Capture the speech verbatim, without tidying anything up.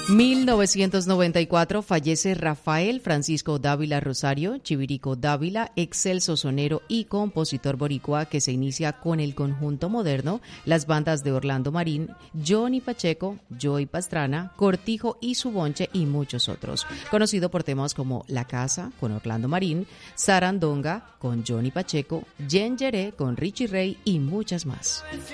mil novecientos noventa y cuatro fallece Rafael Francisco Dávila Rosario, Chivirico Dávila, excelso sonero y compositor boricua que se inicia con el conjunto moderno, las bandas de Orlando Marín, Johnny Pacheco, Joey Pastrana, Cortijo y su bonche y muchos otros. Conocido por temas como La Casa con Orlando Marín, Sarandonga con Johnny Pacheco, Yen Yeré con Richie Ray y muchas más.